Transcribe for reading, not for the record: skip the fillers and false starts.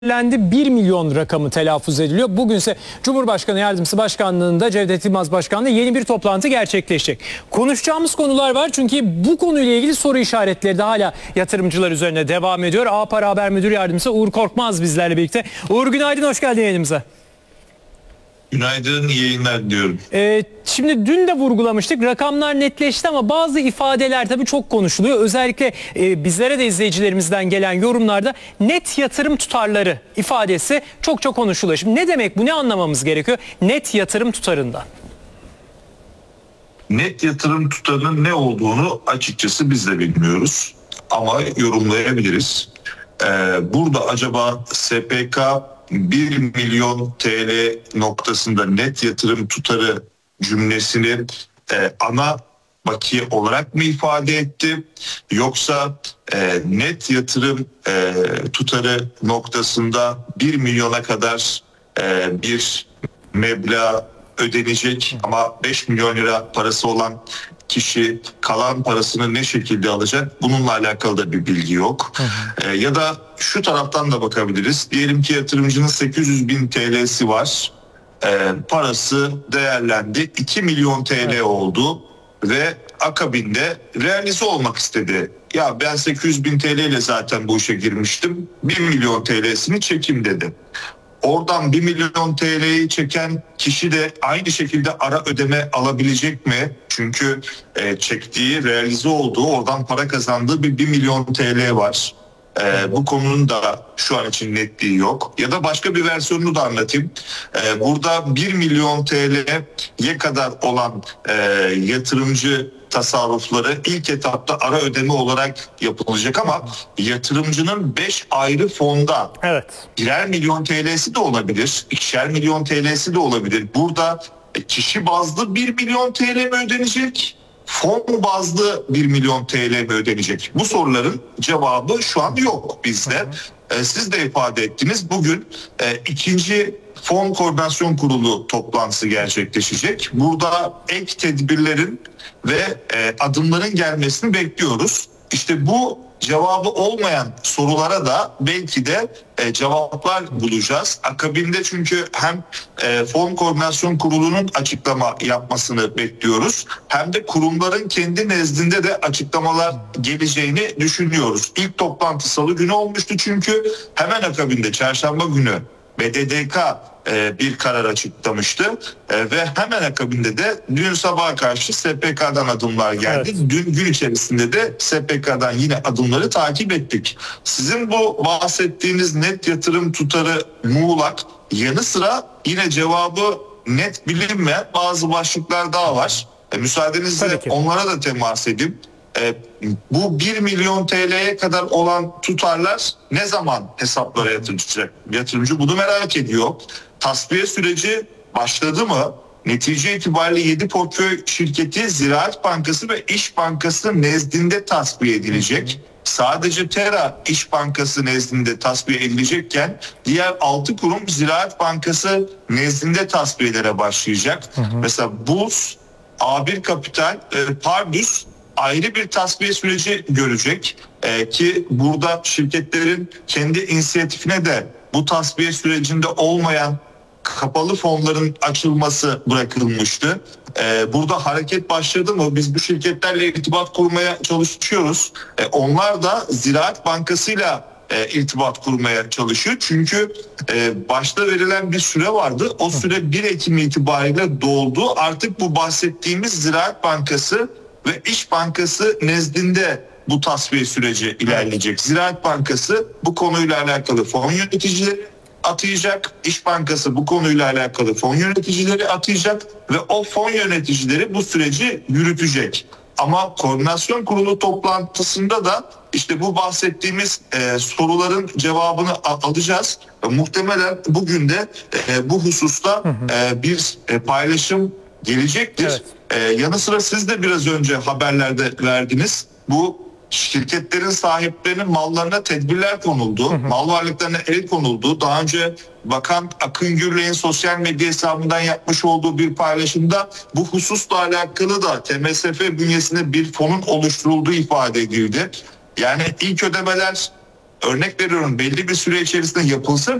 belirlendi. 1 milyon rakamı telaffuz ediliyor. Bugünse Cumhurbaşkanı Yardımcısı Başkanlığı'nda Cevdet Yılmaz Başkan'la yeni bir toplantı gerçekleşecek. Konuşacağımız konular var çünkü bu konuyla ilgili soru işaretleri de hala yatırımcılar üzerine devam ediyor. A-Para Haber Müdür Yardımcısı Uğur Korkmaz bizlerle birlikte. Uğur günaydın, hoş geldin yayınımıza. Günaydın, iyi yayınlar diliyorum. Şimdi dün de vurgulamıştık. Rakamlar netleşti ama bazı ifadeler tabii çok konuşuluyor. Özellikle bizlere de izleyicilerimizden gelen yorumlarda net yatırım tutarları ifadesi çok konuşuluyor. Şimdi ne demek bu? Ne anlamamız gerekiyor? Net yatırım tutarından. Net yatırım tutarının ne olduğunu açıkçası biz de bilmiyoruz. Ama yorumlayabiliriz. Burada acaba SPK 1 milyon TL noktasında net yatırım tutarı cümlesini ana bakiye olarak mı ifade etti? Yoksa net yatırım tutarı noktasında 1 milyona kadar bir meblağ ödenecek ama 5 milyon lira parası olan kişi kalan parasını ne şekilde alacak? Bununla alakalı da bir bilgi yok. Ya da şu taraftan da bakabiliriz. Diyelim ki yatırımcının 800 bin TL'si var. Parası değerlendi. 2 milyon TL oldu ve akabinde realize olmak istedi. Ya ben 800 bin TL ile zaten bu işe girmiştim. 1 milyon TL'sini çekeyim dedi. Oradan 1 milyon TL'yi çeken kişi de aynı şekilde ara ödeme alabilecek mi? Çünkü çektiği, realize olduğu, oradan para kazandığı bir 1 milyon TL var. Bu konunun da şu an için netliği yok. Ya da başka bir versiyonunu da anlatayım. Burada 1 milyon TL'ye kadar olan yatırımcı tasarrufları ilk etapta ara ödeme olarak yapılacak ama yatırımcının 5 ayrı fonda birer milyon TL'si de olabilir, 2'şer milyon TL'si de olabilir. Burada kişi bazlı 1 milyon TL mi ödenecek? Fon bazlı 1 milyon TL mi ödenecek? Bu soruların cevabı şu an yok bizde. Siz de ifade ettiniz. Bugün ikinci Fon Koordinasyon Kurulu toplantısı gerçekleşecek. Burada ek tedbirlerin ve adımların gelmesini bekliyoruz. İşte bu cevabı olmayan sorulara da belki de cevaplar bulacağız. Akabinde çünkü hem Fon Koordinasyon Kurulu'nun açıklama yapmasını bekliyoruz. Hem de kurumların kendi nezdinde de açıklamalar geleceğini düşünüyoruz. İlk toplantı Salı günü olmuştu çünkü hemen akabinde Çarşamba günü BDDK bir karar açıklamıştı ve hemen akabinde de dün sabaha karşı SPK'dan adımlar geldi. Evet. Dün gün içerisinde de SPK'dan yine adımları takip ettik. Sizin bu bahsettiğiniz net yatırım tutarı muğlak yanı sıra yine cevabı net bilinmeyen bazı başlıklar daha var. Müsaadenizle onlara da temas edeyim. Bu 1 milyon TL'ye kadar olan tutarlar ne zaman hesaplara yatırılacak? Yatırımcı bunu merak ediyor. Tasfiye süreci başladı mı? Netice itibariyle 7 portföy şirketi Ziraat Bankası ve İş Bankası nezdinde tasfiye edilecek. Sadece Tera İş Bankası nezdinde tasfiye edilecekken diğer 6 kurum Ziraat Bankası nezdinde tasfiyelere başlayacak. Mesela Burs, A1 Kapital, Pardus ayrı bir tasfiye süreci görecek ki burada şirketlerin kendi inisiyatifine de bu tasfiye sürecinde olmayan kapalı fonların açılması bırakılmıştı. Burada hareket başladı mı? Biz bu şirketlerle irtibat kurmaya çalışıyoruz. Onlar da Ziraat Bankası'yla irtibat kurmaya çalışıyor. Çünkü başta verilen bir süre vardı. O süre 1 Ekim itibariyle doldu. Artık bu bahsettiğimiz Ziraat Bankası ve İş Bankası nezdinde bu tasfiye süreci ilerleyecek. Ziraat Bankası bu konuyla alakalı fon yöneticileri atayacak. İş Bankası bu konuyla alakalı fon yöneticileri atayacak ve o fon yöneticileri bu süreci yürütecek. Ama koordinasyon kurulu toplantısında da işte bu bahsettiğimiz soruların cevabını alacağız. Muhtemelen bugün de bu hususta bir paylaşım gelecektir. Evet. Yanı sıra siz de biraz önce haberlerde verdiniz. Bu şirketlerin sahiplerinin mallarına tedbirler konuldu. Mal varlıklarına el konuldu. Daha önce Bakan Akın Gürley'in sosyal medya hesabından yapmış olduğu bir paylaşımda bu hususla alakalı da TMSF bünyesinde bir fonun oluşturulduğu ifade edildi. Yani ilk ödemeler örnek veriyorum belli bir süre içerisinde yapılsa